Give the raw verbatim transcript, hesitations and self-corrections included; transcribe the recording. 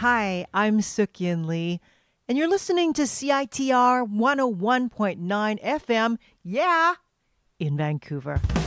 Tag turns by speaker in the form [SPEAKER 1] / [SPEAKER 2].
[SPEAKER 1] Hi, I'm Suk-Yin Lee, and you're listening to C I T R one oh one point nine F M, yeah, in Vancouver.